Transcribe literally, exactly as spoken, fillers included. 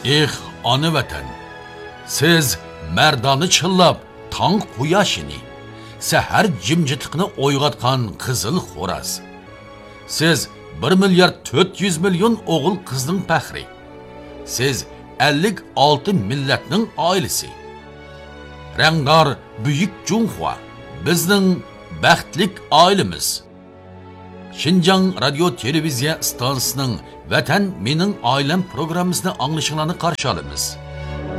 Eh, ana vatan, siz merdani chillab, tong quyoshini, sahar jimjitliqni o'yg'otgan qizil xo'raz. Siz bir milyard to'rt yuz million o'g'il qizning faxri. Siz ellik olti millatning oilasi. Rangdor buyuk Junxua bizning baxtlik oilamiz. Xinjiang radio televiziya stansiyasining Vatan mening oilam programmasini anglashinglarni qarshi olamiz.